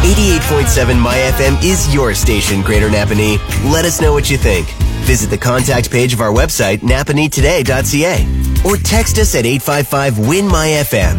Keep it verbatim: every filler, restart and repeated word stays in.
eighty-eight point seven My F M is your station, Greater Napanee. Let us know what you think. Visit the contact page of our website, napanee today dot c a, or text us at eight five five, W I N, M Y F M.